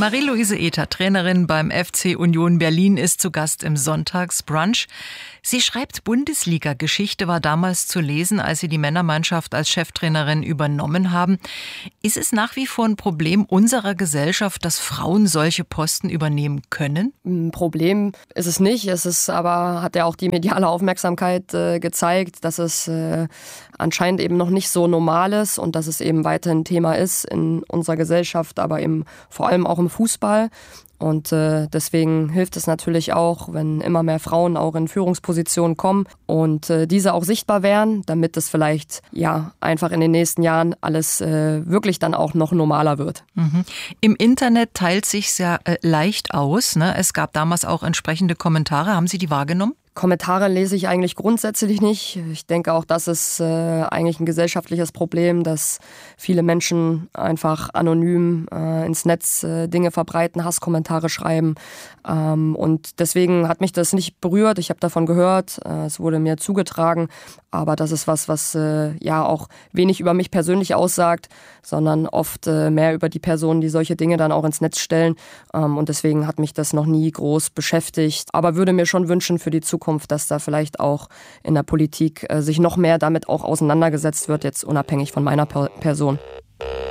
Marie-Louise Ether, Trainerin beim FC Union Berlin, ist zu Gast im Sonntagsbrunch. Sie schreibt, Bundesliga-Geschichte war damals zu lesen, als Sie die Männermannschaft als Cheftrainerin übernommen haben. Ist es nach wie vor ein Problem unserer Gesellschaft, dass Frauen solche Posten übernehmen können? Ein Problem ist es nicht. Es ist aber, hat ja auch die mediale Aufmerksamkeit gezeigt, dass es anscheinend eben noch nicht so normal ist und dass es eben weiterhin Thema ist in unserer Gesellschaft, aber eben vor allem auch im Fußball. Und deswegen hilft es natürlich auch, wenn immer mehr Frauen auch in Führungspositionen kommen und diese auch sichtbar werden, damit es vielleicht einfach in den nächsten Jahren alles wirklich dann auch noch normaler wird. Mhm. Im Internet teilt sich's ja leicht aus, ne? Es gab damals auch entsprechende Kommentare. Haben Sie die wahrgenommen? Kommentare lese ich eigentlich grundsätzlich nicht. Ich denke auch, das ist eigentlich ein gesellschaftliches Problem, dass viele Menschen einfach anonym ins Netz Dinge verbreiten, Hasskommentare schreiben. Und deswegen hat mich das nicht berührt. Ich habe davon gehört, es wurde mir zugetragen. Aber das ist was auch wenig über mich persönlich aussagt, sondern oft mehr über die Personen, die solche Dinge dann auch ins Netz stellen. Und deswegen hat mich das noch nie groß beschäftigt. Aber würde mir schon wünschen für die Zukunft, dass da vielleicht auch in der Politik sich noch mehr damit auch auseinandergesetzt wird, jetzt unabhängig von meiner Person.